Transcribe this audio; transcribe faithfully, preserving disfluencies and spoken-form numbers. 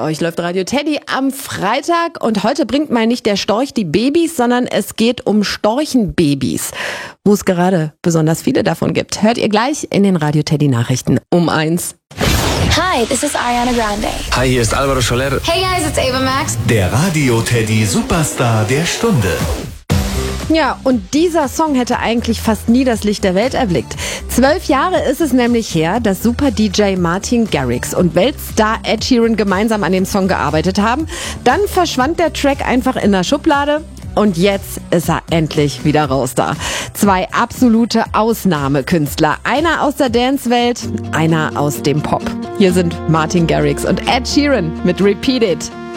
euch läuft Radio Teddy am Freitag und heute bringt mal nicht der Storch die Babys, sondern es geht um Storchenbabys, wo es gerade besonders viele davon gibt. Hört ihr gleich in den Radio Teddy Nachrichten um eins. Hi, this is Ariana Grande. Hi, hier ist Alvaro Soler. Hey guys, it's Ava Max. Der Radio Teddy Superstar der Stunde. Ja, und dieser Song hätte eigentlich fast nie das Licht der Welt erblickt. Zwölf Jahre ist es nämlich her, dass Super-D J Martin Garrix und Weltstar Ed Sheeran gemeinsam an dem Song gearbeitet haben. Dann verschwand der Track einfach in der Schublade. Und jetzt ist er endlich wieder raus da. Zwei absolute Ausnahmekünstler. Einer aus der Dance-Welt, einer aus dem Pop. Hier sind Martin Garrix und Ed Sheeran mit Repeat It.